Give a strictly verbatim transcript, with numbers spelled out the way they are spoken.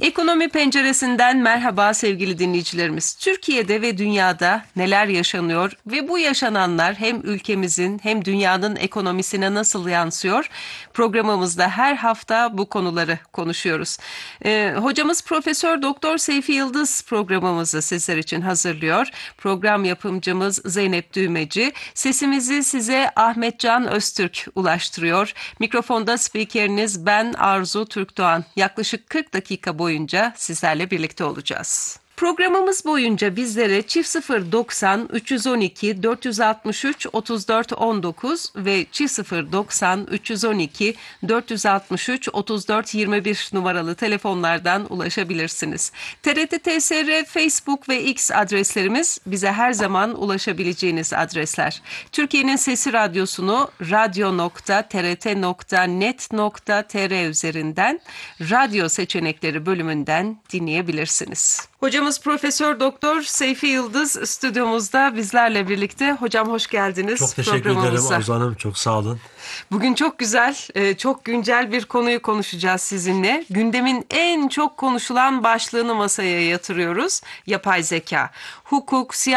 Ekonomi penceresinden merhaba sevgili dinleyicilerimiz. Türkiye'de ve dünyada neler yaşanıyor ve bu yaşananlar hem ülkemizin hem dünyanın ekonomisine nasıl yansıyor? Programımızda her hafta bu konuları konuşuyoruz. Ee, hocamız Profesör Doktor Seyfi Yıldız programımızı sizler için hazırlıyor. Program yapımcımız Zeynep Düğmeci. Sesimizi size Ahmet Can Öztürk ulaştırıyor. Mikrofonda spikeriniz ben Arzu Türkdoğan. Yaklaşık kırk dakika boyunca sizlerle birlikte olacağız. Programımız boyunca bizlere çift sıfır doksan üç yüz on iki dört yüz altmış üç otuz dört on dokuz ve çift sıfır doksan üç yüz on iki dört yüz altmış üç otuz dört yirmi bir numaralı telefonlardan ulaşabilirsiniz. T R T T S R, Facebook ve X adreslerimiz bize her zaman ulaşabileceğiniz adresler. Türkiye'nin Sesi Radyosu'nu radyo nokta t r t nokta net nokta t r üzerinden radyo seçenekleri bölümünden dinleyebilirsiniz. Hocamız Profesör Doktor Seyfi Yıldız stüdyomuzda bizlerle birlikte. Hocam hoş geldiniz. Çok teşekkür ederim Arzu Hanım. Çok sağ olun. Bugün çok güzel, çok güncel bir konuyu konuşacağız sizinle. Gündemin en çok konuşulan başlığını masaya yatırıyoruz. Yapay zeka. Hukuk, siyaset